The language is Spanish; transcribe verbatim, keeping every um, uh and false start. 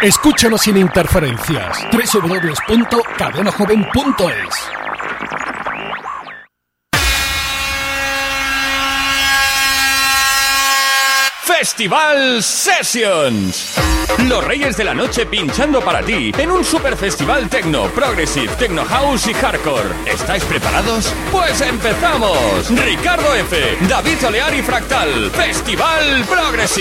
Escúchanos sin interferencias. doble u doble u doble u punto cadena joven punto es. Festival Sessions. Los Reyes de la Noche pinchando para ti en un super festival techno, progressive, techno house y hardcore. ¿Estáis preparados? Pues empezamos. Ricardo F, David Olear y Fractal. Festival Progressive.